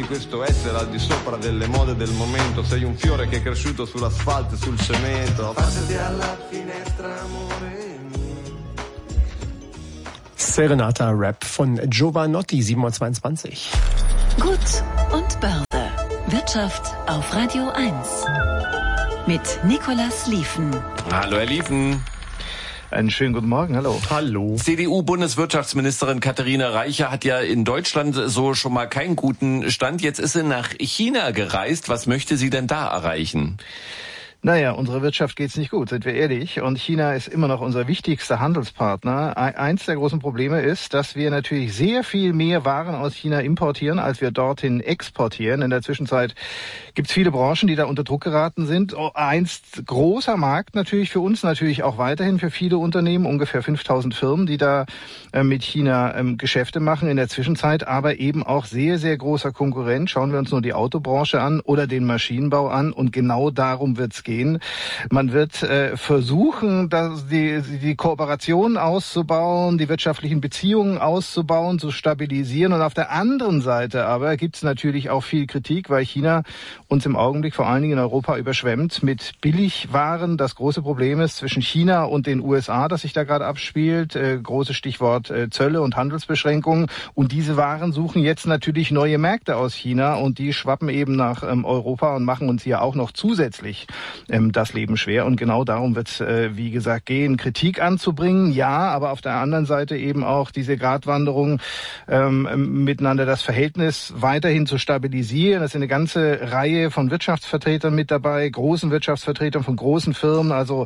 di questo essere al di sopra delle mode del momento. Sei un fiore che è cresciuto sull'asfalto e sul cemento. Passati alla finestra, amore mio. Serenata Rap von Giovanotti, 7:22. Gut und Börse. Wirtschaft auf Radio 1. Mit Nicolas Lieven. Hallo, Herr Lieven. Einen schönen guten Morgen, hallo. Hallo. CDU-Bundeswirtschaftsministerin Katharina Reiche hat ja in Deutschland so schon mal keinen guten Stand. Jetzt ist sie nach China gereist. Was möchte sie denn da erreichen? Naja, unserer Wirtschaft geht's nicht gut, sind wir ehrlich. Und China ist immer noch unser wichtigster Handelspartner. Eins der großen Probleme ist, dass wir natürlich sehr viel mehr Waren aus China importieren, als wir dorthin exportieren. In der Zwischenzeit gibt's viele Branchen, die da unter Druck geraten sind. Einst großer Markt natürlich für uns, natürlich auch weiterhin für viele Unternehmen, ungefähr 5000 Firmen, die da mit China Geschäfte machen. In der Zwischenzeit aber eben auch sehr, sehr großer Konkurrent. Schauen wir uns nur die Autobranche an oder den Maschinenbau an. Und genau darum wird's gehen. Man wird versuchen, die Kooperation auszubauen, die wirtschaftlichen Beziehungen auszubauen, zu stabilisieren. Und auf der anderen Seite aber gibt es natürlich auch viel Kritik, weil China uns im Augenblick vor allen Dingen in Europa überschwemmt mit Billigwaren. Das große Problem ist zwischen China und den USA, das sich da gerade abspielt. Großes Stichwort Zölle und Handelsbeschränkungen. Und diese Waren suchen jetzt natürlich neue Märkte aus China und die schwappen eben nach Europa und machen uns hier auch noch zusätzlich das Leben schwer. Und genau darum wird es, wie gesagt, gehen, Kritik anzubringen. Ja, aber auf der anderen Seite eben auch diese Gratwanderung miteinander, das Verhältnis weiterhin zu stabilisieren. Es sind eine ganze Reihe von Wirtschaftsvertretern mit dabei, großen Wirtschaftsvertretern von großen Firmen, also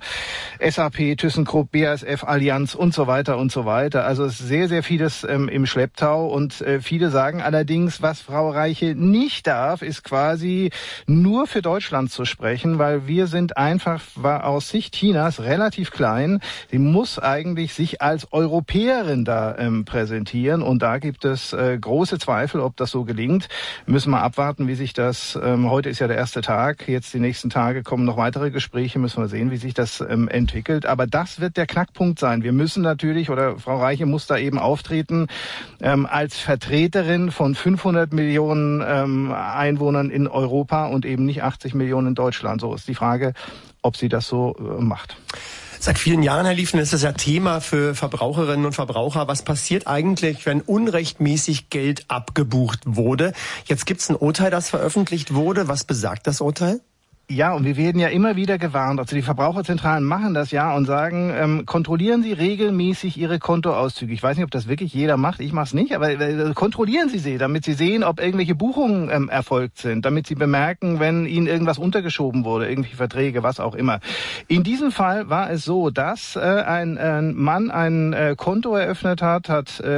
SAP, ThyssenKrupp, BASF, Allianz und so weiter und so weiter. Also es ist sehr, sehr vieles im Schlepptau. Und viele sagen allerdings, was Frau Reiche nicht darf, ist quasi nur für Deutschland zu sprechen, weil wir sind einfach aus Sicht Chinas relativ klein. Sie muss eigentlich sich als Europäerin da präsentieren und da gibt es große Zweifel, ob das so gelingt. Müssen wir abwarten, wie sich das, heute ist ja der erste Tag, jetzt die nächsten Tage kommen noch weitere Gespräche, müssen wir sehen, wie sich das entwickelt. Aber das wird der Knackpunkt sein. Wir müssen natürlich, oder Frau Reiche muss da eben auftreten, als Vertreterin von 500 Millionen Einwohnern in Europa und eben nicht 80 Millionen in Deutschland. So ist die Frage, ob sie das so macht. Seit vielen Jahren, Herr Lieven, ist das ja Thema für Verbraucherinnen und Verbraucher. Was passiert eigentlich, wenn unrechtmäßig Geld abgebucht wurde? Jetzt gibt es ein Urteil, das veröffentlicht wurde. Was besagt das Urteil? Ja, und wir werden ja immer wieder gewarnt. Also die Verbraucherzentralen machen das ja und sagen, kontrollieren Sie regelmäßig Ihre Kontoauszüge. Ich weiß nicht, ob das wirklich jeder macht. Ich mache es nicht, aber kontrollieren Sie sie, damit Sie sehen, ob irgendwelche Buchungen erfolgt sind, damit Sie bemerken, wenn Ihnen irgendwas untergeschoben wurde, irgendwelche Verträge, was auch immer. In diesem Fall war es so, dass ein Mann ein Konto eröffnet hat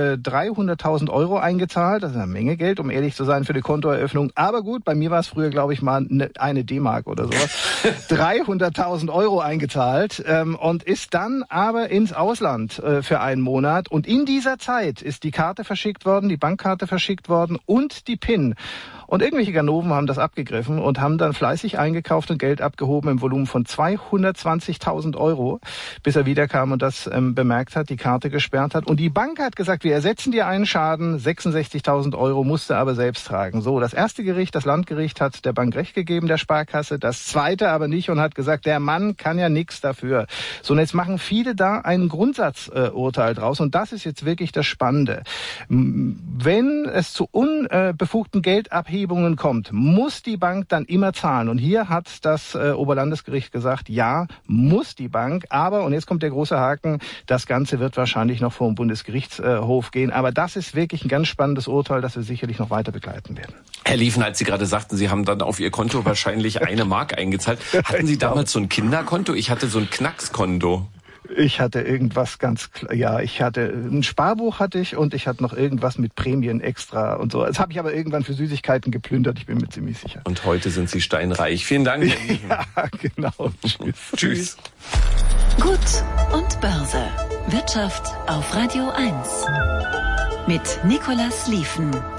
300.000 Euro eingezahlt. Das ist eine Menge Geld, um ehrlich zu sein, für die Kontoeröffnung. Aber gut, bei mir war es früher, glaube ich, mal eine D-Mark oder sowas, 300.000 Euro eingezahlt und ist dann aber ins Ausland für einen Monat. Und in dieser Zeit ist die Karte verschickt worden, die Bankkarte verschickt worden und die PIN. Und irgendwelche Ganoven haben das abgegriffen und haben dann fleißig eingekauft und Geld abgehoben im Volumen von 220.000 Euro, bis er wiederkam und das bemerkt hat, die Karte gesperrt hat. Und die Bank hat gesagt, wir ersetzen dir einen Schaden, 66.000 Euro musste aber selbst tragen. So, das erste Gericht, das Landgericht, hat der Bank recht gegeben, der Sparkasse, das zweite aber nicht und hat gesagt, der Mann kann ja nichts dafür. So, und jetzt machen viele da ein Grundsatzurteil draus und das ist jetzt wirklich das Spannende. Wenn es zu unbefugten Geldabhebungen kommt, muss die Bank dann immer zahlen. Und hier hat das Oberlandesgericht gesagt, ja, muss die Bank. Aber, und jetzt kommt der große Haken, das Ganze wird wahrscheinlich noch vor dem Bundesgerichtshof gehen. Aber das ist wirklich ein ganz spannendes Urteil, das wir sicherlich noch weiter begleiten werden. Herr Lieven, als Sie gerade sagten, Sie haben dann auf Ihr Konto wahrscheinlich 1 Mark eingezahlt. Hatten Sie damals so ein Kinderkonto? Ich hatte so ein Knackskonto. Ich hatte irgendwas ich hatte ein Sparbuch hatte ich und ich hatte noch irgendwas mit Prämien extra und so. Das habe ich aber irgendwann für Süßigkeiten geplündert, ich bin mir ziemlich sicher. Und heute sind Sie steinreich. Vielen Dank. Ja, genau. Tschüss. Tschüss. Gut und Börse. Wirtschaft auf Radio 1. Mit Nicolas Lieven.